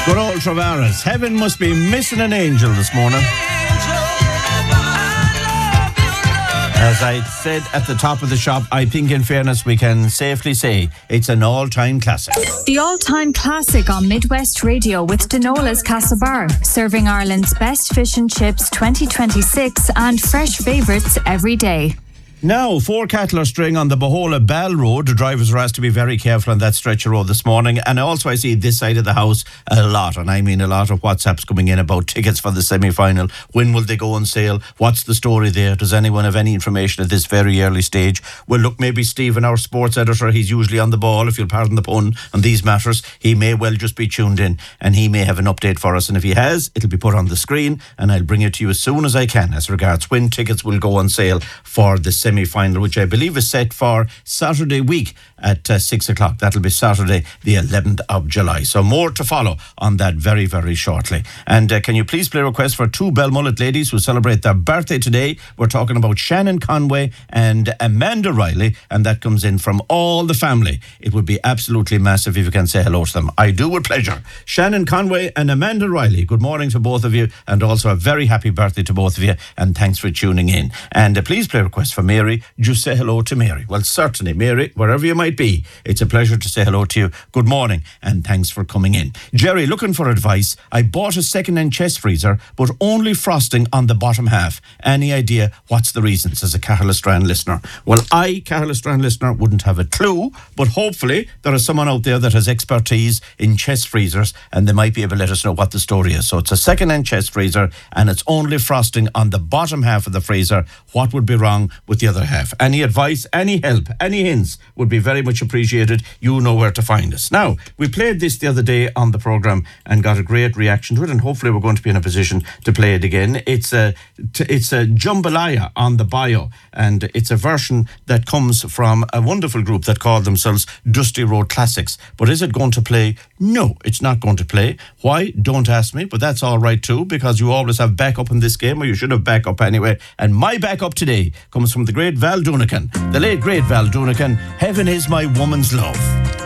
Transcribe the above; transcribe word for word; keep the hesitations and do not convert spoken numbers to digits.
Good old Travaris. Heaven must be missing an angel this morning. As I said at the top of the shop, I think in fairness we can safely say it's an all-time classic. The all-time classic on Midwest Radio with Dinola's Castlebar, serving Ireland's best fish and chips twenty twenty-six and fresh favourites every day. Now, four cattle are straying on the Bohola Ball Road. The drivers are asked to be very careful on that stretch of road this morning. And also I see this side of the house a lot, and I mean a lot of WhatsApps coming in about tickets for the semi-final. When will they go on sale? What's the story there? Does anyone have any information at this very early stage? Well, look, maybe Stephen, our sports editor, he's usually on the ball, if you'll pardon the pun, on these matters. He may well just be tuned in, and he may have an update for us. And if he has, it'll be put on the screen, and I'll bring it to you as soon as I can as regards when tickets will go on sale for the semi-final, which I believe is set for Saturday week at uh, six o'clock. That'll be Saturday, the eleventh of July. So more to follow on that very, very shortly. And uh, can you please play a request for two Belmullet ladies who celebrate their birthday today? We're talking about Shannon Conway and Amanda Riley, and that comes in from all the family. It would be absolutely massive if you can say hello to them. I do with pleasure. Shannon Conway and Amanda Riley, good morning to both of you, and also a very happy birthday to both of you, and thanks for tuning in. And uh, please play a request for Mary. Just say hello to Mary. Well, certainly, Mary, wherever you might be, it's a pleasure to say hello to you. Good morning, and thanks for coming in. Jerry, looking for advice. I bought a second-hand chest freezer, but only frosting on the bottom half. Any idea what's the reason, says a Carla Strand listener? Well, I, Carla Strand listener, wouldn't have a clue, but hopefully there is someone out there that has expertise in chest freezers, and they might be able to let us know what the story is. So it's a second-hand chest freezer, and it's only frosting on the bottom half of the freezer. What would be wrong with the other half? Any advice, any help, any hints would be very much appreciated. You know where to find us. Now, we played this the other day on the programme and got a great reaction to it, and hopefully we're going to be in a position to play it again. It's a, it's a jambalaya on the bio, and it's a version that comes from a wonderful group that call themselves Dusty Road Classics. But is it going to play? No, it's not going to play. Why? Don't ask me, but that's all right too, because you always have backup in this game, or you should have backup anyway. And my backup today comes from the great Val Doonican, the late great Val Doonican. Heaven is my woman's love.